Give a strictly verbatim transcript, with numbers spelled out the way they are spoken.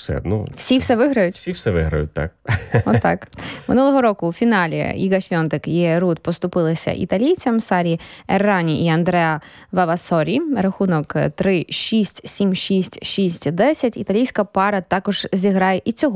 все. Ну, всі все виграють? Всі все виграють, так. Отак. Минулого року у фіналі Іга Świątek і Рут поступилися італійцям Сарі Еррані і Андреа Вавасорі. Рахунок три шість, сім шість, шість десять. Італійська пара також зіграє і цього